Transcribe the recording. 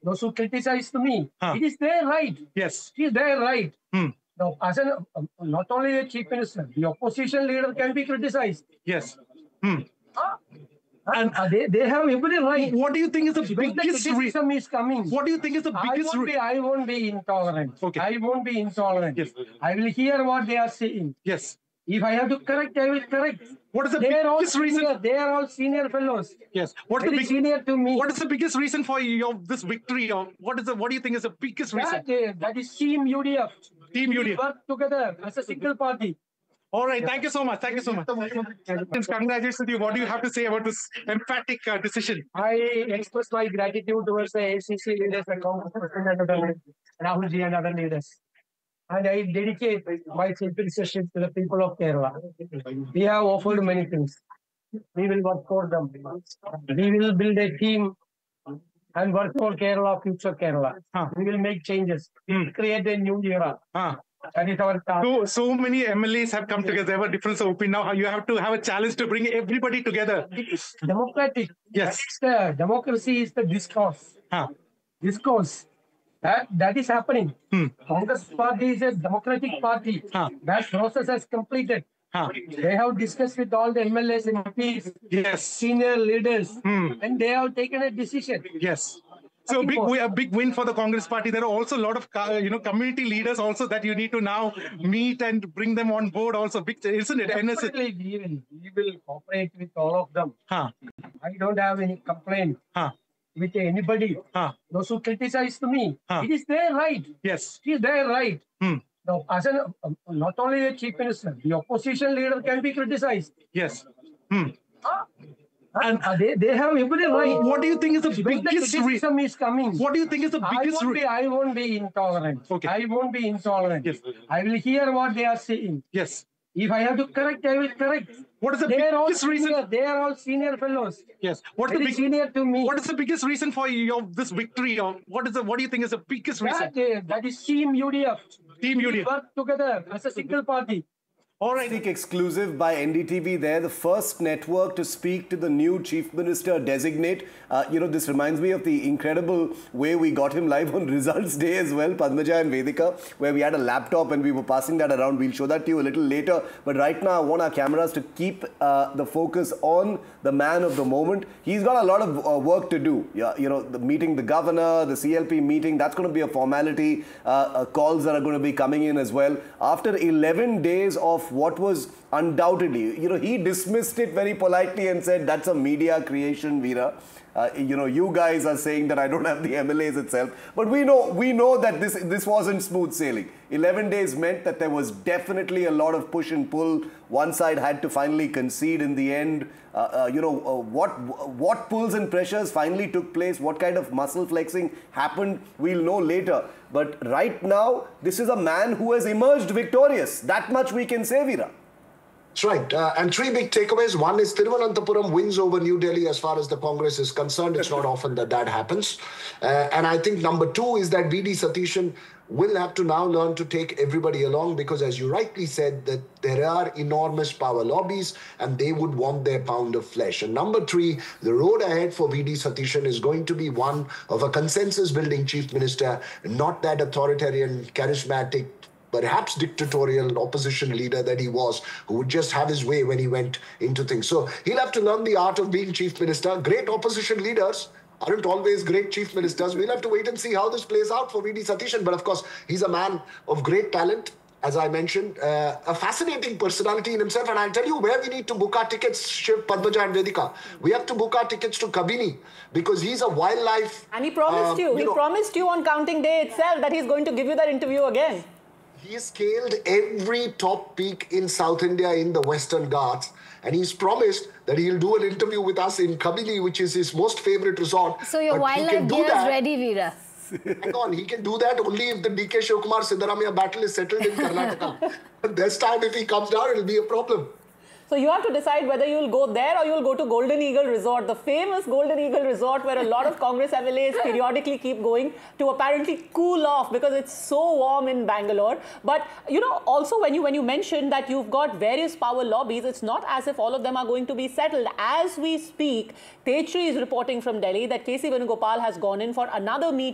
those who criticize to me, Huh. it is their right. Yes. It is their right. Hmm. Now, as not only a chief minister, the opposition leader can be criticized. Yes. Hmm. And they have every right. What do you think is the When the biggest criticism is coming, What do you think is the biggest I won't be intolerant. Okay. I won't be intolerant. Yes. I will hear what they are saying. Yes. If I have to correct, I will correct. What is the They are all biggest reason? senior, they are all senior fellows. Yes. What's Very the senior to me. What is the biggest reason for this victory? Or what do you think is the biggest reason? That is Team UDF. Team We UDF. work together as a single party. All right. Thank you so much. Thank you so much. Congratulations to you. What do you have to say about this emphatic decision? I express my gratitude towards the ACC leaders, the Congress President, Rahul Ji and other leaders. And I dedicate my citizenship to the people of Kerala. We have offered many things. We will work for them. We will build a team and work for Kerala, future Kerala. We will make changes. We will create a new era. That is our task. So many MLAs have come together. There were different opinions. Now you have to have a challenge to bring everybody together. It is democratic. Yes. Democracy is the discourse. Discourse. That is happening. Congress party is a democratic party. That process has completed. They have discussed with all the MLAs and MPs, yes, senior leaders, and they have taken a decision. Yes. So a big win for the Congress party. There are also a lot of community leaders also that you need to now meet and bring them on board. Also, big, isn't it? Definitely, we will cooperate with all of them. I don't have any complaint with anybody. Those who criticize to me, it is their right. Yes, it is their right. Now, as not only a chief minister, the opposition leader can be criticized. Yes. And they have every right. What do you think is the biggest criticism is coming? What do you think is the biggest I won't be intolerant. Okay. I won't be intolerant. Yes. I will hear what they are saying. Yes. If I have to correct, I will correct. What is the biggest reason? They are all senior fellows. Yes. Very senior to me. What is the biggest reason for this victory? Or what do you think is the biggest reason? That is Team UDF. Team UDF. We work together as a single party. All right. Exclusive by NDTV there, the first network to speak to the new Chief Minister designate. This reminds me of the incredible way we got him live on Results Day as well, Padmaja and Vedika, where we had a laptop and we were passing that around. We'll show that to you a little later. But right now, I want our cameras to keep the focus on the man of the moment. He's got a lot of work to do. The meeting the governor, the CLP meeting, that's going to be a formality. Calls that are going to be coming in as well. After 11 days of what was undoubtedly, he dismissed it very politely and said, that's a media creation, Veera. You guys are saying that I don't have the MLAs itself. But we know that this wasn't smooth sailing. 11 days meant that there was definitely a lot of push and pull. One side had to finally concede in the end. What pulls and pressures finally took place, what kind of muscle flexing happened, we'll know later. But right now, this is a man who has emerged victorious. That much we can say, Veera. That's right. And three big takeaways. One is Thiruvananthapuram wins over New Delhi as far as the Congress is concerned. It's not often that happens. And I think number two is that V.D. Satishan will have to now learn to take everybody along because, as you rightly said, that there are enormous power lobbies and they would want their pound of flesh. And number three, the road ahead for V.D. Satishan is going to be one of a consensus-building chief minister, not that authoritarian, charismatic, perhaps dictatorial opposition leader that he was, who would just have his way when he went into things. So he'll have to learn the art of being chief minister. Great opposition leaders aren't always great chief ministers. We'll have to wait and see how this plays out for V.D. Satishan. But of course, he's a man of great talent, as I mentioned, a fascinating personality in himself. And I'll tell you where we need to book our tickets, Shiv, Padmaja and Vedika. We have to book our tickets to Kabini because he's a wildlife... And he promised he promised you on counting day itself that he's going to give you that interview again. He scaled every top peak in South India in the Western Ghats. And he's promised that he'll do an interview with us in Kabini, which is his most favorite resort. So your wildlife gear is ready, Veera. Hang on, he can do that only if the DK Shivakumar Siddaramaiah battle is settled in Karnataka. This time, if he comes down, it'll be a problem. So you have to decide whether you'll go there or you'll go to Golden Eagle Resort, the famous Golden Eagle Resort where a lot of Congress MLAs periodically keep going to apparently cool off because it's so warm in Bangalore. But, also when you mentioned that you've got various power lobbies, it's not as if all of them are going to be settled. As we speak, Tejri is reporting from Delhi that K.C. Venugopal has gone in for another meeting